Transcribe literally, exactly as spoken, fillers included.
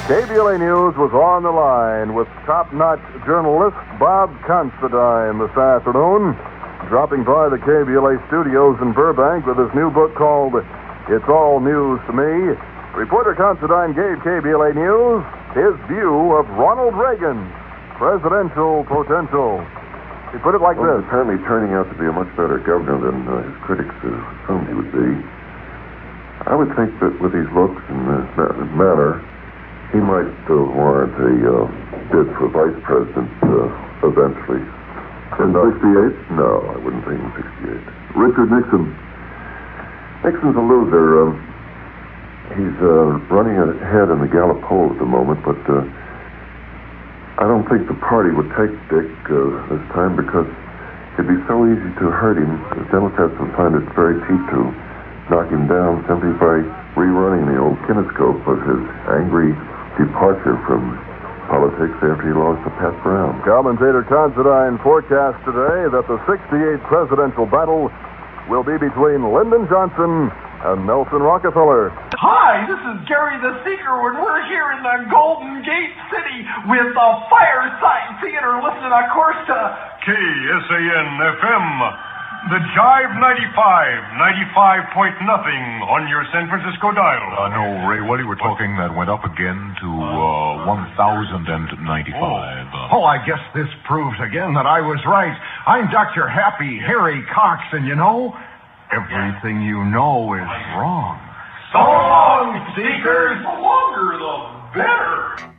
K B L A News was on the line with top-notch journalist Bob Considine this afternoon, dropping by the K B L A studios in Burbank with his new book called It's All News to Me. Reporter Considine gave K B L A News his view of Ronald Reagan's presidential potential. He put it like well, this. He's apparently turning out to be a much better governor than uh, his critics uh, assumed he would be. I would think that with his looks and uh, manner, he might uh, warrant a uh, bid for vice president uh, eventually. In sixty-eight? No, I wouldn't think in sixty-eight. Richard Nixon. Nixon's a loser. Um, he's uh, running ahead in the Gallup poll at the moment, but uh, I don't think the party would take Dick uh, this time because it'd be so easy to hurt him. The Democrats would find it very cheap to knock him down simply by rerunning the old kinescope of his angry departure from politics after he lost to Pat Brown. Commentator Considine forecast today that the sixty-eight presidential battle will be between Lyndon Johnson and Nelson Rockefeller. Hi, this is Gary the Seeker, and we're here in the Golden Gate City with the Fireside Theater, listening, of course, to K S A N F M. The Jive ninety-five, ninety-five point nothing on your San Francisco dial. Uh, no, Ray Willie, we're talking that went up again to uh, one thousand ninety-five. Oh. oh, I guess this proves again that I was right. I'm Doctor Happy Harry Cox, and you know, everything you know is wrong. So long, Seekers. The longer, the better.